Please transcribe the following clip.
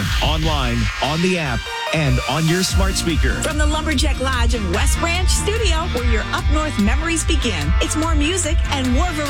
air, online, on the app, and on your smart speaker. From the Lumberjack Lodge in West Branch Studio, where your up north memories begin. It's more music and more variety.